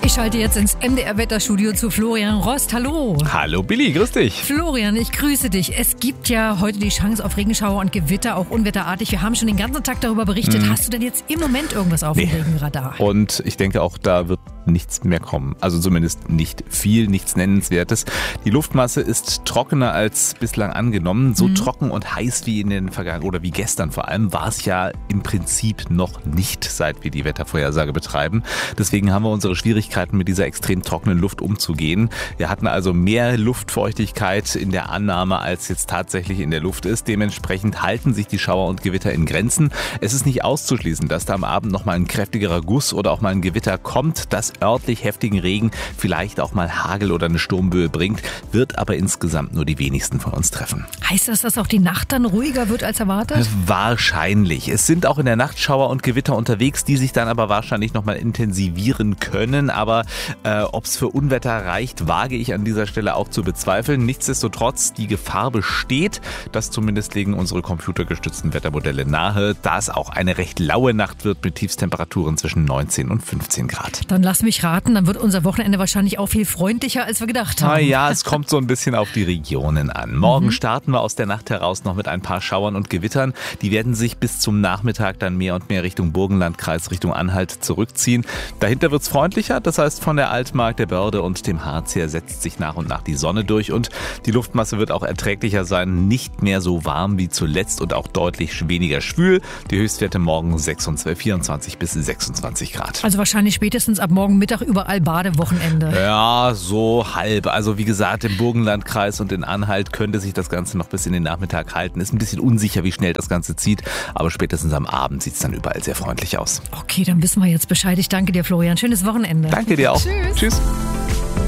Ich schalte jetzt ins MDR-Wetterstudio zu Florian Rost. Hallo. Hallo Billy, grüß dich. Florian, ich grüße dich. Es gibt ja heute die Chance auf Regenschauer und Gewitter, auch unwetterartig. Wir haben schon den ganzen Tag darüber berichtet. Hast du denn jetzt im Moment irgendwas auf dem Regenradar? Und ich denke auch, da wird nichts mehr kommen. Also zumindest nicht viel, nichts Nennenswertes. Die Luftmasse ist trockener als bislang angenommen. So trocken und heiß wie in den vergangenen, oder wie gestern vor allem, war es ja im Prinzip noch nicht, seit wir die Wettervorhersage betreiben. Deswegen haben wir unsere Schwierigkeiten, mit dieser extrem trockenen Luft umzugehen. Wir hatten also mehr Luftfeuchtigkeit in der Annahme, als jetzt tatsächlich in der Luft ist. Dementsprechend halten sich die Schauer und Gewitter in Grenzen. Es ist nicht auszuschließen, dass da am Abend noch mal ein kräftigerer Guss oder auch mal ein Gewitter kommt, das örtlich heftigen Regen, vielleicht auch mal Hagel oder eine Sturmböe bringt, wird aber insgesamt nur die wenigsten von uns treffen. Heißt das, dass auch die Nacht dann ruhiger wird als erwartet? Wahrscheinlich. Es sind auch in der Nacht Schauer und Gewitter unterwegs, die sich dann aber wahrscheinlich noch mal intensivieren können. Aber ob es für Unwetter reicht, wage ich an dieser Stelle auch zu bezweifeln. Nichtsdestotrotz, die Gefahr besteht. Das zumindest legen unsere computergestützten Wettermodelle nahe, da es auch eine recht laue Nacht wird mit Tiefstemperaturen zwischen 19 und 15 Grad. Dann lass mich raten, dann wird unser Wochenende wahrscheinlich auch viel freundlicher, als wir gedacht haben. Ja, es kommt so ein bisschen auf die Regionen an. Morgen starten wir aus der Nacht heraus noch mit ein paar Schauern und Gewittern. Die werden sich bis zum Nachmittag dann mehr und mehr Richtung Burgenlandkreis, Richtung Anhalt zurückziehen. Dahinter wird es freundlicher, das heißt von der Altmark, der Börde und dem Harz her setzt sich nach und nach die Sonne durch und die Luftmasse wird auch erträglicher sein, nicht mehr so warm wie zuletzt und auch deutlich weniger schwül. Die Höchstwerte morgen 24 bis 26 Grad. Also wahrscheinlich spätestens ab morgen Mittag überall Badewochenende. Ja, so halb. Also wie gesagt, im Burgenlandkreis und in Anhalt könnte sich das Ganze noch bis in den Nachmittag halten. Ist ein bisschen unsicher, wie schnell das Ganze zieht, aber spätestens am Abend sieht es dann überall sehr freundlich aus. Okay, dann wissen wir jetzt Bescheid. Ich danke dir, Florian. Schönes Wochenende. Danke dir auch. Tschüss. Tschüss.